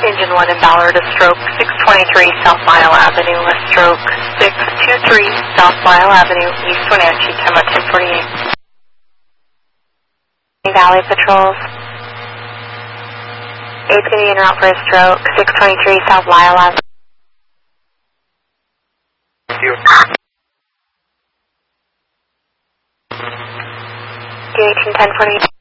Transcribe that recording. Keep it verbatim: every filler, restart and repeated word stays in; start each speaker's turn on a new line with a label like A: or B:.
A: Engine one in Ballard, a stroke six twenty-three South Lyle Avenue, a stroke six twenty-three South Lyle Avenue, East Wenatchee, time about ten forty-eight. Valley Patrols. eight's going to be en route for a stroke, six twenty-three South Lyle Avenue.
B: Thank you.
A: D eighteen ten forty-eight.